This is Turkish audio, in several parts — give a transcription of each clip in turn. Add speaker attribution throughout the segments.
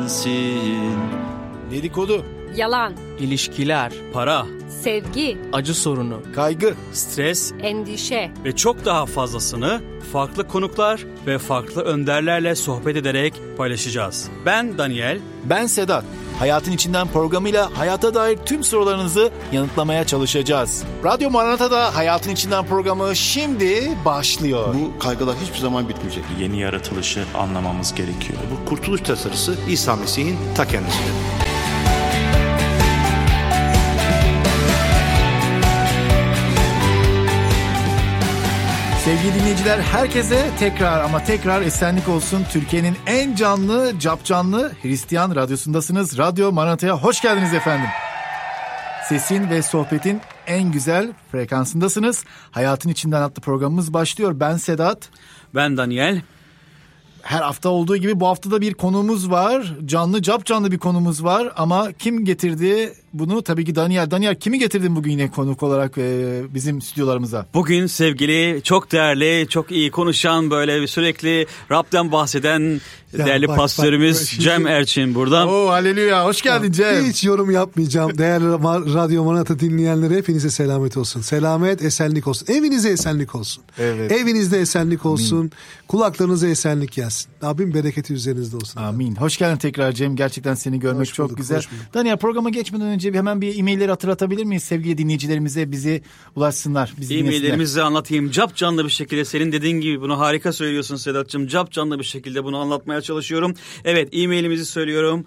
Speaker 1: Dedikodu,
Speaker 2: yalan,
Speaker 3: ilişkiler,
Speaker 4: para,
Speaker 2: sevgi,
Speaker 3: acı sorunu,
Speaker 1: kaygı,
Speaker 4: stres
Speaker 2: endişe
Speaker 4: ve çok daha fazlasını farklı konuklar ve farklı önderlerle sohbet ederek paylaşacağız. Ben Daniel.
Speaker 1: ben Sedat. Hayatın İçinden programıyla hayata dair tüm sorularınızı yanıtlamaya çalışacağız. Radyo Maranata'da Hayatın İçinden programı şimdi başlıyor.
Speaker 5: Bu kaygılar hiçbir zaman bitmeyecek.
Speaker 6: Yeni yaratılışı anlamamız gerekiyor.
Speaker 5: Bu kurtuluş tasarısı İsa Mesih'in ta kendisidir.
Speaker 1: Sevgili dinleyiciler, herkese tekrar esenlik olsun. Türkiye'nin en canlı, capcanlı Hristiyan radyosundasınız. Radyo Maranata'ya hoş geldiniz efendim. Sesin ve sohbetin en güzel frekansındasınız. Hayatın İçinden adlı programımız başlıyor. Ben Sedat.
Speaker 4: Ben Daniel.
Speaker 1: Her hafta olduğu gibi bu hafta da bir konuğumuz var. Capcanlı bir konumuz var. Ama kim getirdi bunu? Tabii ki Daniel. Daniel, kimi getirdin bugün yine konuk olarak bizim stüdyolarımıza?
Speaker 4: Bugün sevgili, çok değerli, çok iyi konuşan, böyle sürekli Rab'den bahseden değerli pastörümüz Cem Erçin buradan.
Speaker 1: Oo, haleluya. Hoş geldin Cem.
Speaker 7: Hiç yorum yapmayacağım. Değerli Radyo Maranata dinleyenlere hepinize selamet olsun. Selamet, esenlik olsun. Evinize esenlik olsun.
Speaker 1: Evet.
Speaker 7: Evinizde esenlik olsun.
Speaker 1: Amin.
Speaker 7: Kulaklarınıza esenlik gelsin. Rabbim bereketi üzerinizde olsun.
Speaker 1: Amin. Hoş geldin tekrar Cem. Gerçekten seni görmek
Speaker 7: Hoş
Speaker 1: çok
Speaker 7: bulduk,
Speaker 1: güzel. Daniel, programa geçmeden önce hemen bir e-mailleri hatırlatabilir miyiz? Sevgili dinleyicilerimize bizi ulaşsınlar.
Speaker 4: E-maillerimizi anlatayım. Capcanlı bir şekilde, senin dediğin gibi bunu harika söylüyorsun Sedat'cığım. Capcanlı bir şekilde bunu anlatmaya çalışıyorum. Evet, e-mailimizi söylüyorum.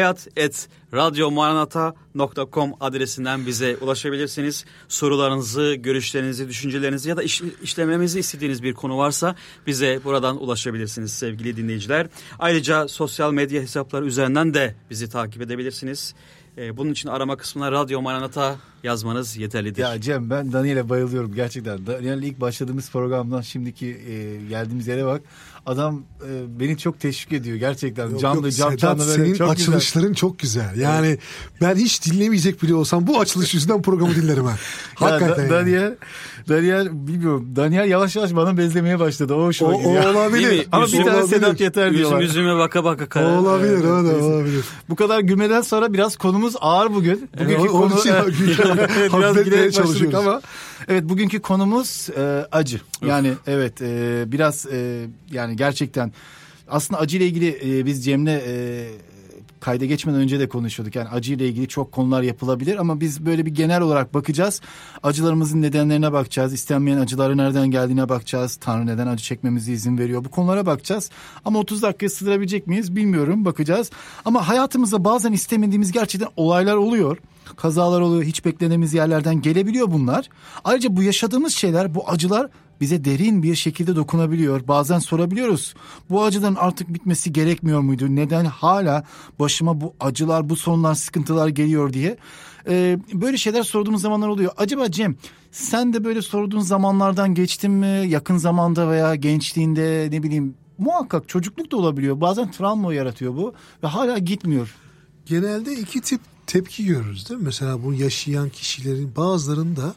Speaker 4: hayat@radyomaranata.com adresinden bize ulaşabilirsiniz. Sorularınızı, görüşlerinizi, düşüncelerinizi ya da işlememizi istediğiniz bir konu varsa bize buradan ulaşabilirsiniz sevgili dinleyiciler. Ayrıca sosyal medya hesapları üzerinden de bizi takip edebilirsiniz. Bunun için arama kısmına Radyo Maranata yazmanız yeterlidir.
Speaker 1: Ya Cem, ben Daniel'e bayılıyorum gerçekten. Daniel'le ilk başladığımız programdan şimdiki geldiğimiz yere bak. Adam beni çok teşvik ediyor gerçekten. Canlı
Speaker 7: Sedat,
Speaker 1: böyle
Speaker 7: senin
Speaker 1: çok
Speaker 7: açılışların
Speaker 1: güzel.
Speaker 7: çok güzel. Yani ben hiç dinlemeyecek bile olsam bu açılış yüzünden programı dinlerim ben. Hakikaten.
Speaker 1: Daniel bilmiyorum. Daniel yavaş yavaş bana benzemeye başladı. O hoşuma gidiyor.
Speaker 7: Olabilir.
Speaker 1: Ama bir tane Sedat yeter diyorlar.
Speaker 4: Yüzüme baka baka karar.
Speaker 7: Olabilir, olabilir.
Speaker 1: Bu kadar gülmeden sonra biraz konumuz ağır bugün. Bugünkü
Speaker 7: Onun için
Speaker 1: biraz gülerek başladık ama evet, bugünkü konumuz acı. Yani evet, biraz yani gerçekten aslında acı ile ilgili biz Cem'le kayda geçmeden önce de konuşuyorduk. Yani acı ile ilgili çok konular yapılabilir ama biz böyle bir genel olarak bakacağız. Acılarımızın nedenlerine bakacağız. İstenmeyen acıların nereden geldiğine bakacağız. Tanrı neden acı çekmemize izin veriyor? Bu konulara bakacağız. Ama 30 dakikaya sığdırabilecek miyiz bilmiyorum, bakacağız. Ama hayatımızda bazen istemediğimiz gerçekten olaylar oluyor. Kazalar oluyor. Hiç beklenediğimiz yerlerden gelebiliyor bunlar. Ayrıca bu yaşadığımız şeyler, bu acılar bize derin bir şekilde dokunabiliyor. Bazen sorabiliyoruz. Bu acıların artık bitmesi gerekmiyor muydu? Neden hala başıma bu acılar, bu sorunlar, sıkıntılar geliyor diye. Böyle şeyler sorduğumuz zamanlar oluyor. Acaba Cem, sen de böyle sorduğun zamanlardan geçtin mi? Yakın zamanda veya gençliğinde, ne bileyim, muhakkak çocukluk da olabiliyor. Bazen travma yaratıyor bu ve hala gitmiyor.
Speaker 7: Genelde iki tip tepki görürüz değil mi? Mesela bunu yaşayan kişilerin bazılarında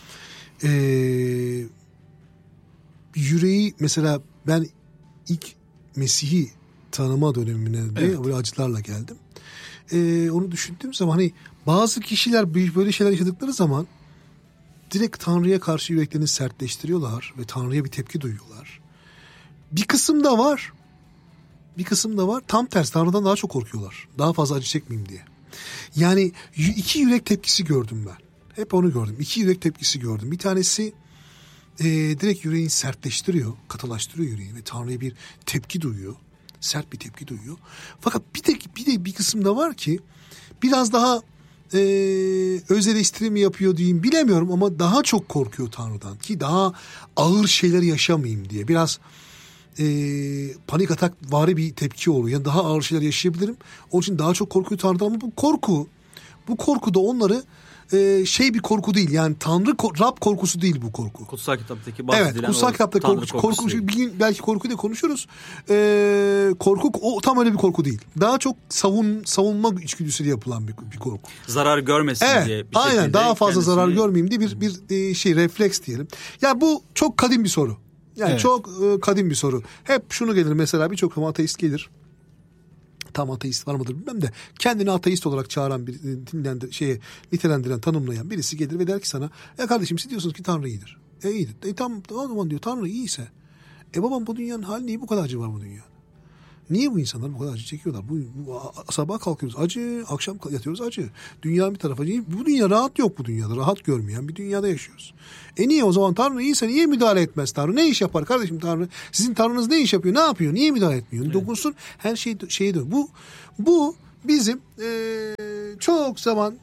Speaker 7: yüreği, mesela ben ilk Mesih'i tanıma dönemine de böyle acılarla geldim. Onu düşündüğüm zaman hani bazı kişiler böyle şeyler yaşadıkları zaman direkt Tanrı'ya karşı yüreklerini sertleştiriyorlar ve Tanrı'ya bir tepki duyuyorlar. Bir kısım da var. Tam tersi, Tanrı'dan daha çok korkuyorlar. Daha fazla acı çekmeyeyim diye. Yani iki yürek tepkisi gördüm ben. Hep onu gördüm. İki yürek tepkisi gördüm. Bir tanesi direkt yüreğini sertleştiriyor, katılaştırıyor yüreği ve Tanrı'ya bir tepki duyuyor. Sert bir tepki duyuyor. Fakat bir kısım da var ki biraz daha öz eleştiri mi yapıyor diyeyim bilemiyorum ama daha çok korkuyor Tanrı'dan ki daha ağır şeyleri yaşamayayım diye. Biraz panik atak vari bir tepki oluyor. Yani daha ağır şeyler yaşayabilirim. Onun için daha çok korkuyor Tanrı'dan ama bu korku da onları bir korku değil. Yani Rab korkusu değil bu korku.
Speaker 4: Kutsal kitaptaki bahsedilen
Speaker 7: evet, kutsal kitapta korku bir gün belki korkuyu da konuşuruz. Korku o tam öyle bir korku değil. Daha çok savunma içgüdüsüyle yapılan bir korku.
Speaker 4: Zarar görmesin diye. Bir
Speaker 7: aynen, daha fazla
Speaker 4: kendisini...
Speaker 7: zarar görmeyeyim diye bir refleks diyelim. Ya bu çok kadim bir soru. Yani çok kadim bir soru. Hep şunu gelir mesela, birçok ateist gelir. tam ateist var mıdır bilmem de kendini ateist olarak çağıran bir nitelendiren, tanımlayan birisi gelir ve der ki sana kardeşim siz diyorsunuz ki Tanrı iyidir. İyidir. Tamam o zaman diyor Tanrı iyiyse babam bu dünyanın hali niye bu kadar acı var bu dünyada? Niye bu insanlar bu kadar acı çekiyorlar? Bu sabah kalkıyoruz acı, akşam yatıyoruz acı. Dünya bir tarafa değil. Bu dünya rahat yok bu dünyada. Rahat görmeyen bir dünyada yaşıyoruz. Niye o zaman Tanrı iyiyse niye müdahale etmez Tanrı? Ne iş yapar kardeşim Tanrı? Sizin Tanrınız ne iş yapıyor? Ne yapıyor? Niye müdahale etmiyor? Evet. Dokunsun her şeye dön. Bu bizim çok zaman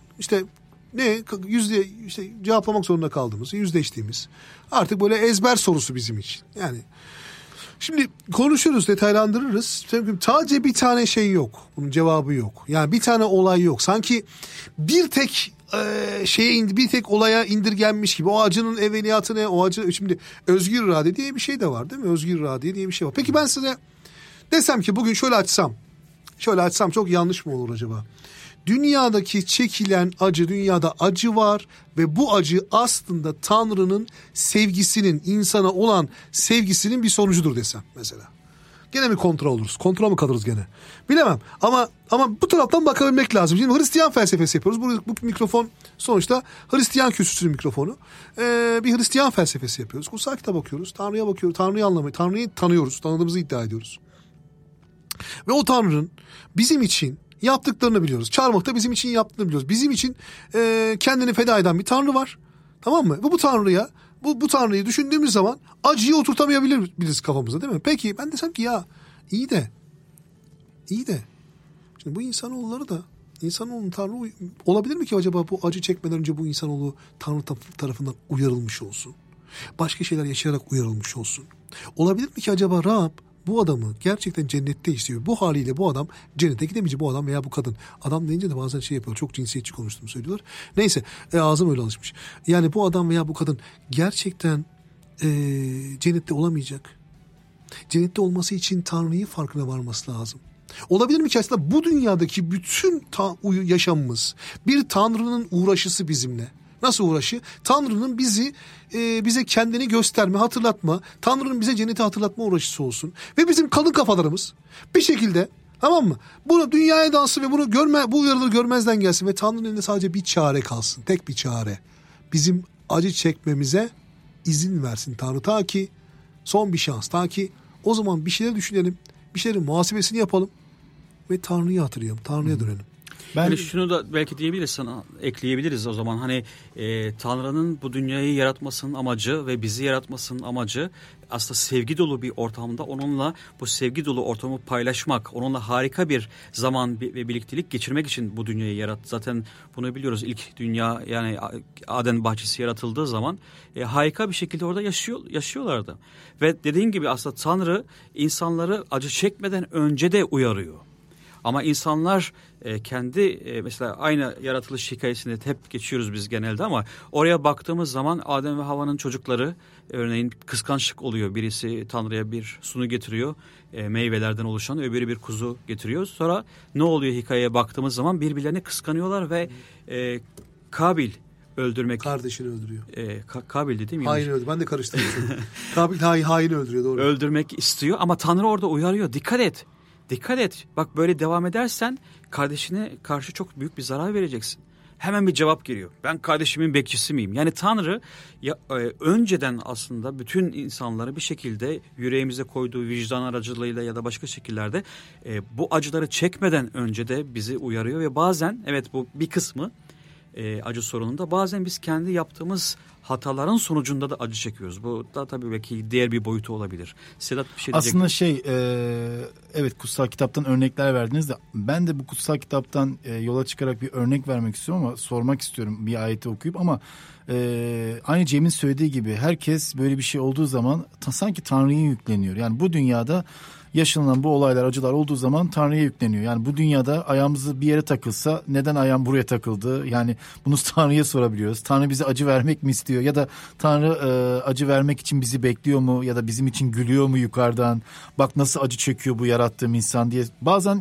Speaker 7: cevaplamak zorunda kaldığımız, yüzleştiğimiz artık böyle ezber sorusu bizim için. Yani şimdi konuşuruz, detaylandırırız. Sadece bir tane şey yok. Bunun cevabı yok. Yani bir tane olay yok. Sanki bir tek bir tek olaya indirgenmiş gibi. O acının evveliyatı ne? O acı şimdi özgür irade diye bir şey de var değil mi? Özgür irade diye bir şey var. Peki ben size desem ki bugün şöyle açsam çok yanlış mı olur acaba? Dünyadaki çekilen acı, dünyada acı var ve bu acı aslında Tanrı'nın sevgisinin, insana olan sevgisinin bir sonucudur desem mesela. Gene mi kontrol oluruz? Kontrol mü kalırız gene? Bilemem. Ama bu taraftan bakabilmek lazım. Şimdi Hristiyan felsefesi yapıyoruz. Bu mikrofon sonuçta Hristiyan kürsüsünün mikrofonu. Bir Hristiyan felsefesi yapıyoruz. Kutsal kitap okuyoruz. Tanrı'ya bakıyoruz. Tanrı'yı anlamayı, Tanrı'yı tanıyoruz. Tanıdığımızı iddia ediyoruz. Ve o Tanrı'nın bizim için yaptıklarını biliyoruz. Çarmıhta bizim için yaptığını biliyoruz. Bizim için kendini feda eden bir Tanrı var. Tamam mı? Ve bu Tanrı'yı düşündüğümüz zaman acıyı oturtamayabiliriz kafamıza değil mi? Peki ben desem ki iyi de şimdi bu insanoğulları da insanoğlunun Tanrı olabilir mi ki acaba bu acı çekmeden önce bu insanoğlu Tanrı tarafından uyarılmış olsun? Başka şeyler yaşayarak uyarılmış olsun? Olabilir mi ki acaba Rab bu adamı gerçekten cennette istiyor. Bu haliyle bu adam cennete gidemeyecek, bu adam veya bu kadın. Adam deyince de bazen yapıyor. Çok cinsiyetçi konuştuğumu söylüyorlar. Neyse ağzım öyle alışmış. Yani bu adam veya bu kadın gerçekten cennette olamayacak. Cennette olması için Tanrı'yı farkına varması lazım. Olabilir mi ki aslında bu dünyadaki bütün yaşamımız bir Tanrı'nın uğraşısı bizimle? Nasıl uğraşı? Tanrı'nın bize kendini gösterme, hatırlatma, Tanrı'nın bize cenneti hatırlatma uğraşısı olsun. Ve bizim kalın kafalarımız bir şekilde, tamam mı? Bunu dünyaya dansın ve bu uyarıları görmezden gelsin ve Tanrı'nın elinde sadece bir çare kalsın. Tek bir çare. Bizim acı çekmemize izin versin Tanrı, ta ki son bir şans, ta ki o zaman bir şeyler düşünelim, bir şeylerin muhasebesini yapalım ve Tanrı'yı hatırlayalım, Tanrı'ya dönelim.
Speaker 4: Yani şunu da belki diyebiliriz, sana ekleyebiliriz o zaman. Hani Tanrı'nın bu dünyayı yaratmasının amacı ve bizi yaratmasının amacı aslında sevgi dolu bir ortamda onunla bu sevgi dolu ortamı paylaşmak, onunla harika bir zaman ve birliktelik geçirmek için bu dünyayı yarattı. Zaten bunu biliyoruz, ilk dünya yani Aden bahçesi yaratıldığı zaman harika bir şekilde orada yaşıyorlardı. Ve dediğin gibi aslında Tanrı insanları acı çekmeden önce de uyarıyor. Ama insanlar kendi mesela aynı yaratılış hikayesinde hep geçiyoruz biz genelde ama oraya baktığımız zaman Adem ve Havva'nın çocukları örneğin kıskançlık oluyor. Birisi Tanrı'ya bir sunu getiriyor, meyvelerden oluşan, öbürü bir kuzu getiriyor. Sonra ne oluyor hikayeye baktığımız zaman birbirlerini kıskanıyorlar ve Kabil öldürmek.
Speaker 7: Kardeşini öldürüyor.
Speaker 4: Kabil'di değil mi?
Speaker 7: Hain öldürüyor. Ben de karıştırıyorum. Kabil hain öldürüyor, doğru.
Speaker 4: Öldürmek istiyor ama Tanrı orada uyarıyor. Dikkat et. Dikkat et. Bak böyle devam edersen kardeşine karşı çok büyük bir zarar vereceksin. Hemen bir cevap geliyor. Ben kardeşimin bekçisi miyim? Yani Tanrı önceden aslında bütün insanları bir şekilde yüreğimize koyduğu vicdan aracılığıyla ya da başka şekillerde bu acıları çekmeden önce de bizi uyarıyor ve bazen evet bu bir kısmı acı sorununda bazen biz kendi yaptığımız hataların sonucunda da acı çekiyoruz. Bu da tabii belki diğer bir boyutu olabilir. Sedat bir şey diyecek.
Speaker 1: Aslında evet kutsal kitaptan örnekler verdiniz de ben de bu kutsal kitaptan yola çıkarak bir örnek vermek istiyorum ama sormak istiyorum bir ayeti okuyup ama aynı Cem'in söylediği gibi herkes böyle bir şey olduğu zaman sanki Tanrı'ya yükleniyor. Yani bu dünyada yaşanılan bu olaylar, acılar olduğu zaman Tanrı'ya yükleniyor. Yani bu dünyada ayağımızı bir yere takılsa neden ayağım buraya takıldı? Yani bunu Tanrı'ya sorabiliyoruz. Tanrı bize acı vermek mi istiyor? Ya da Tanrı acı vermek için bizi bekliyor mu? Ya da bizim için gülüyor mu yukarıdan? Bak nasıl acı çekiyor bu yarattığım insan diye. Bazen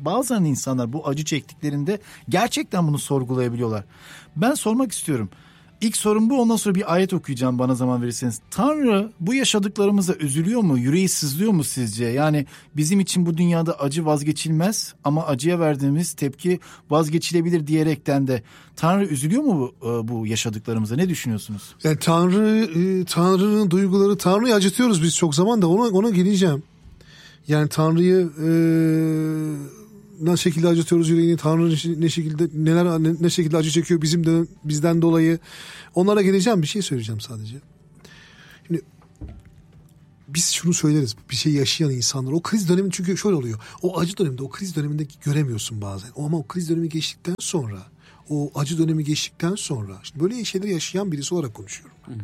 Speaker 1: insanlar bu acı çektiklerinde gerçekten bunu sorgulayabiliyorlar. Ben sormak istiyorum. İlk sorum bu, ondan sonra bir ayet okuyacağım bana zaman verirseniz. Tanrı bu yaşadıklarımıza üzülüyor mu? Yüreği sızlıyor mu sizce? Yani bizim için bu dünyada acı vazgeçilmez ama acıya verdiğimiz tepki vazgeçilebilir diyerekten de Tanrı üzülüyor mu bu yaşadıklarımıza? Ne düşünüyorsunuz?
Speaker 7: Yani Tanrı'nın duyguları, Tanrı'yı acıtıyoruz biz çok zaman da ona geleceğim. Yani Tanrı'yı ne şekilde acıtıyoruz yüreğini, Tanrı ne şekilde acı çekiyor bizden dolayı, onlara geleceğim. Bir şey söyleyeceğim sadece. Şimdi biz şunu söyleriz, bir şey yaşayan insanlar o kriz dönemi, çünkü şöyle oluyor, o acı döneminde, o kriz döneminde göremiyorsun bazen, ama o kriz dönemi geçtikten sonra, o acı dönemi geçtikten sonra, şimdi böyle şeyleri yaşayan birisi olarak konuşuyorum ben.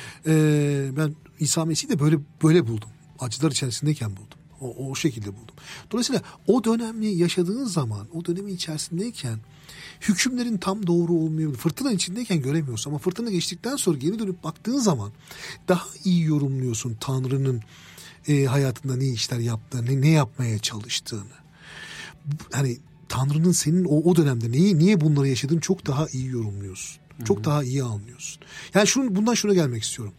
Speaker 7: Ben İsa Mesih'i de böyle buldum, acılar içerisindeyken buldum. O şekilde buldum. Dolayısıyla o dönemi yaşadığın zaman, o dönemin içerisindeyken hükümlerin tam doğru olmuyor. Fırtına içindeyken göremiyorsun ama fırtına geçtikten sonra geri dönüp baktığın zaman daha iyi yorumluyorsun Tanrı'nın hayatında ne işler yaptığını, ne yapmaya çalıştığını. Hani Tanrı'nın senin o dönemde niye bunları yaşadığını çok daha iyi yorumluyorsun. Çok daha iyi anlıyorsun. Yani bundan şuna gelmek istiyorum.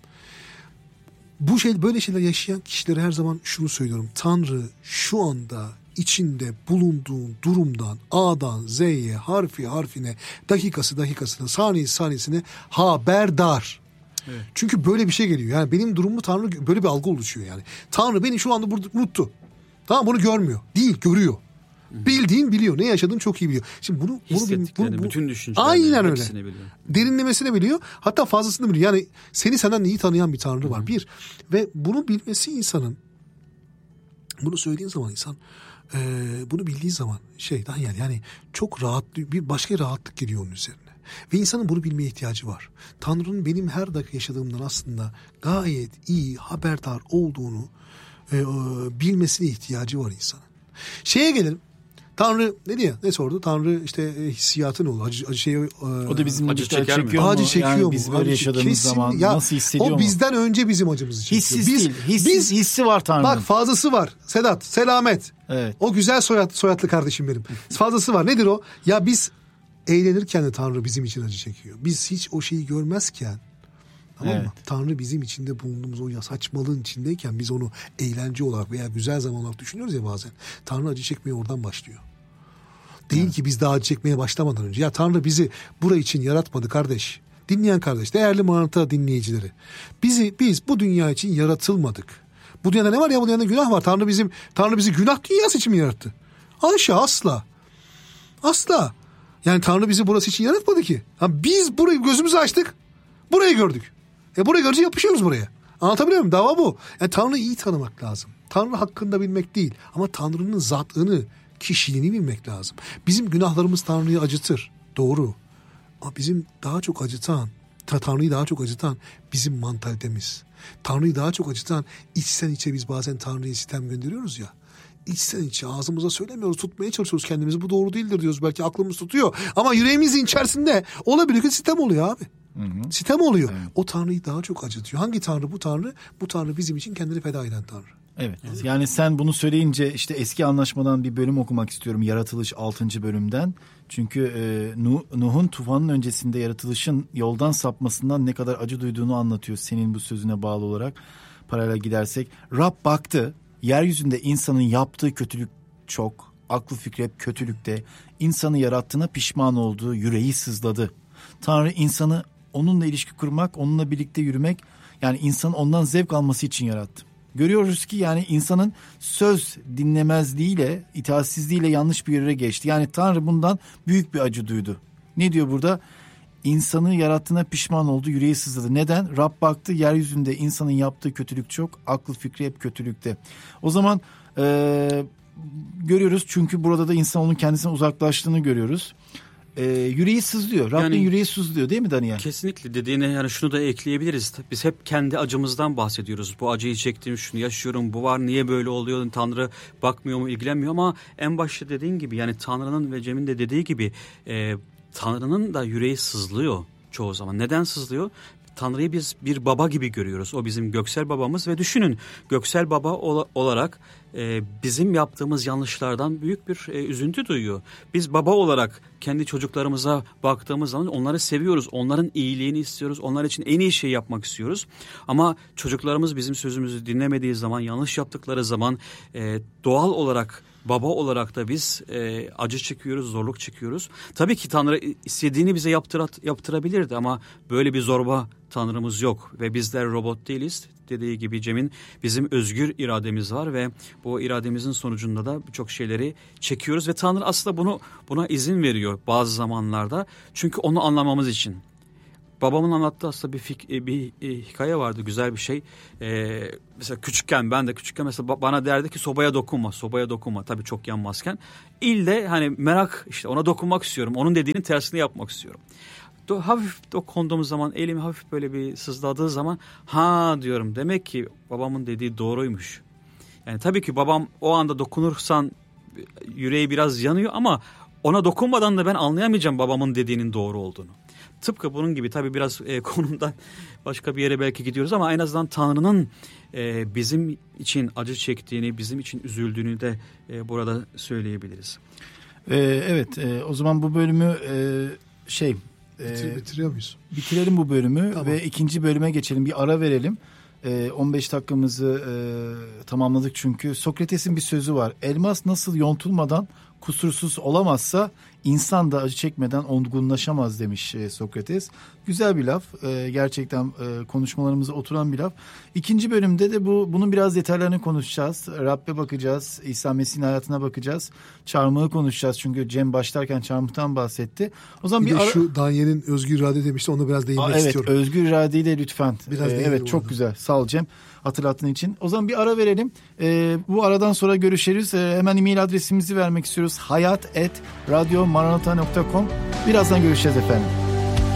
Speaker 7: Böyle şeyler yaşayan kişilere her zaman şunu söylüyorum. Tanrı şu anda içinde bulunduğun durumdan A'dan Z'ye, harfine, dakikasına, saniyesine haberdar. Evet. Çünkü böyle bir şey geliyor. Yani benim durumumu Tanrı, böyle bir algı oluşuyor yani. Tanrı beni şu anda burada unuttu. Tamam, bunu görmüyor. Değil, görüyor. Bildiğin biliyor. Ne yaşadığını çok iyi biliyor. Şimdi bunu
Speaker 4: bütün düşüncelerini,
Speaker 7: aynen öyle.
Speaker 4: Biliyor.
Speaker 7: Derinlemesine biliyor. Hatta fazlasını biliyor. Yani seni senden iyi tanıyan bir Tanrı var. Bir. Ve bunu bilmesi insanın, bunu söylediğin zaman insan, bunu bildiği zaman yani çok rahat, bir başka rahatlık geliyor onun üzerine. Ve insanın bunu bilmeye ihtiyacı var. Tanrı'nın benim her dakika yaşadığımdan aslında gayet iyi haberdar olduğunu bilmesine ihtiyacı var insanın. Şeye gelelim. Tanrı ne diyor? Ne sordu? Tanrı işte hissiyatı ne olur?
Speaker 1: O da bizim
Speaker 4: acı çeker mi?
Speaker 7: Acı çekiyor
Speaker 1: yani
Speaker 7: mu?
Speaker 1: biz böyle yaşadığımız zaman nasıl hissediyor mu?
Speaker 7: O bizden önce bizim acımızı çekiyor.
Speaker 1: Hissi var Tanrı'nın.
Speaker 7: Bak fazlası var. Sedat, Selamet.
Speaker 1: Evet.
Speaker 7: O güzel soyadlı kardeşim benim. Fazlası var. Nedir o? Ya biz eğlenirken de Tanrı bizim için acı çekiyor. Biz hiç o şeyi görmezken, tamam mı? Tanrı bizim içinde bulunduğumuz o saçmalığın içindeyken biz onu eğlence olarak veya güzel zaman olarak düşünüyoruz ya bazen. Tanrı acı çekmeye oradan başlıyor. Değil ki biz daha acı çekmeye başlamadan önce. Ya Tanrı bizi buraya için yaratmadı kardeş. Dinleyen kardeş, değerli Manata dinleyicileri. Biz bu dünya için yaratılmadık. Bu dünyada ne var ya? Bu dünyada günah var. Tanrı bizi günah dünyası için mi yarattı? Haşa, asla. Asla. Yani Tanrı bizi burası için yaratmadı ki. Biz burayı gözümüzü açtık. Burayı gördük. Burayı görünce yapışıyoruz buraya. Anlatabiliyor muyum? Dava bu. Yani Tanrı'yı iyi tanımak lazım. Tanrı hakkında bilmek değil. Ama Tanrı'nın zatını, kişiliğini bilmek lazım. Bizim günahlarımız Tanrı'yı acıtır. Doğru. Ama bizim daha çok acıtan, Tanrı'yı daha çok acıtan bizim mantalitemiz. Tanrı'yı daha çok acıtan, içten içe biz bazen Tanrı'ya sitem gönderiyoruz ya. İçten içe ağzımıza söylemiyoruz, tutmaya çalışıyoruz kendimizi. Bu doğru değildir diyoruz. Belki aklımız tutuyor. Ama yüreğimizin içerisinde olabilir ki sitem oluyor abi. Hı-hı. Sitem oluyor. Evet. O Tanrı'yı daha çok acıtıyor. Hangi Tanrı bu Tanrı? Bu Tanrı bizim için kendini feda eden Tanrı.
Speaker 1: Evet. Yani sen bunu söyleyince işte eski anlaşmadan bir bölüm okumak istiyorum. Yaratılış 6. bölümden. Çünkü Nuh'un tufanın öncesinde yaratılışın yoldan sapmasından ne kadar acı duyduğunu anlatıyor. Senin bu sözüne bağlı olarak paralel gidersek. Rab baktı. Yeryüzünde insanın yaptığı kötülük çok. Aklı fikri hep kötülükte. İnsanı yarattığına pişman olduğu, yüreği sızladı. Tanrı insanı onunla ilişki kurmak, onunla birlikte yürümek, yani insanın ondan zevk alması için yarattı. Görüyoruz ki yani insanın söz dinlemezliğiyle, itaatsizliğiyle yanlış bir yere geçti. Yani Tanrı bundan büyük bir acı duydu. Ne diyor burada? İnsanı yarattığına pişman oldu, yüreği sızladı. Neden? Rab baktı, yeryüzünde insanın yaptığı kötülük çok, aklı fikri hep kötülükte. O zaman görüyoruz, çünkü burada da insan onun kendisine uzaklaştığını görüyoruz. Yüreği sızlıyor. Rabbin yani, yüreği sızlıyor değil mi Daniel?
Speaker 4: Kesinlikle dediğine yani şunu da ekleyebiliriz. Biz hep kendi acımızdan bahsediyoruz. Bu acıyı çektim, şunu yaşıyorum, bu var, niye böyle oluyor? Tanrı bakmıyor mu, ilgilenmiyor, ama en başta dediğin gibi yani Tanrı'nın ve Cem'in de dediği gibi Tanrı'nın da yüreği sızlıyor çoğu zaman. Neden sızlıyor? Tanrı'yı biz bir baba gibi görüyoruz. O bizim göksel babamız ve düşünün, göksel baba olarak bizim yaptığımız yanlışlardan büyük bir üzüntü duyuyor. Biz baba olarak kendi çocuklarımıza baktığımız zaman onları seviyoruz. Onların iyiliğini istiyoruz. Onlar için en iyi şeyi yapmak istiyoruz. Ama çocuklarımız bizim sözümüzü dinlemediği zaman, yanlış yaptıkları zaman doğal olarak baba olarak da biz acı çekiyoruz, zorluk çekiyoruz. Tabii ki Tanrı istediğini bize yaptırabilirdi ama böyle bir zorba Tanrımız yok ve bizler robot değiliz. Dediği gibi Cem'in, bizim özgür irademiz var ve bu irademizin sonucunda da birçok şeyleri çekiyoruz ve Tanrı aslında buna izin veriyor bazı zamanlarda. Çünkü onu anlamamız için. Babamın anlattığı aslında bir hikaye vardı, güzel bir şey. Mesela ben de küçükken mesela bana derdi ki sobaya dokunma. Tabii çok yanmazken. İlle hani merak, işte ona dokunmak istiyorum. Onun dediğinin tersini yapmak istiyorum. Hafif dokunduğumuz zaman, elimi hafif böyle bir sızladığı zaman diyorum, demek ki babamın dediği doğruymuş. Yani tabii ki babam o anda dokunursan yüreği biraz yanıyor ama ona dokunmadan da ben anlayamayacağım babamın dediğinin doğru olduğunu. Tıpkı bunun gibi, tabii biraz konumdan başka bir yere belki gidiyoruz ama en azından Tanrı'nın bizim için acı çektiğini, bizim için üzüldüğünü de burada söyleyebiliriz.
Speaker 1: Evet, o zaman bu bölümü
Speaker 7: bitiriyor muyuz?
Speaker 1: Bitirelim bu bölümü,
Speaker 7: tamam.
Speaker 1: Ve ikinci bölüme geçelim. Bir ara verelim. 15 dakikamızı tamamladık çünkü. Sokrates'in bir sözü var. Elmas nasıl yontulmadan kusursuz olamazsa insan da acı çekmeden olgunlaşamaz demiş Sokrates. Güzel bir laf. Gerçekten konuşmalarımıza oturan bir laf. İkinci bölümde de bunun biraz detaylarını konuşacağız. Rabbe bakacağız. İsa Mesih'in hayatına bakacağız. Çarmıhı konuşacağız. Çünkü Cem başlarken çarmıhtan bahsetti. O zaman
Speaker 7: bir de şu Daniel'in özgür irade demişti. Onu biraz değinmek istiyorum.
Speaker 1: Evet, özgür iradeyle lütfen.
Speaker 7: Biraz
Speaker 1: evet, çok güzel. Sağ ol Cem, hatırlattığın için. O zaman bir ara verelim. Bu aradan sonra görüşürüz. Hemen e-mail adresimizi vermek istiyoruz. hayat@radyomaranatha.com. Birazdan görüşeceğiz efendim.